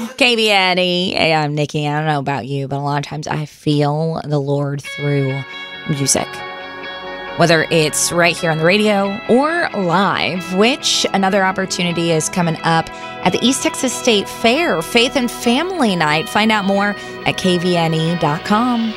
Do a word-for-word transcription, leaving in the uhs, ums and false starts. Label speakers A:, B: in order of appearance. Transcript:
A: K V N E. Hey, I'm Nikki. I don't know about you, but a lot of times I feel the Lord through music. Whether it's right here on the radio or live, which another opportunity is coming up at the East Texas State Fair, Faith and Family Night. Find out more at K V N E dot com.